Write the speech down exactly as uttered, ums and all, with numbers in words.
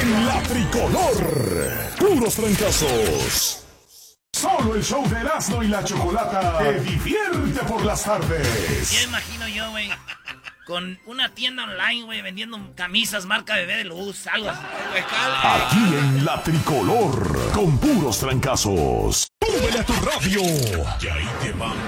en la tricolor. Puros trancazos. Solo el show de Erasmo y la Chocolata te divierte por las tardes. Ya imagino yo, güey, con una tienda online, güey, vendiendo camisas marca Bebé de Luz, algo así. Aquí en la tricolor, con puros trancazos. ¡Súbele a tu radio! Y ahí te van